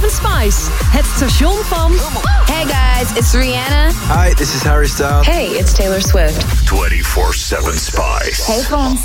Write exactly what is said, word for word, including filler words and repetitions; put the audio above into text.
zeven Spice. Het station van... Hey guys, it's Rihanna. Hi, this is Harry Styles. Hey, it's Taylor Swift. twenty-four seven Spice. Hey Fonz.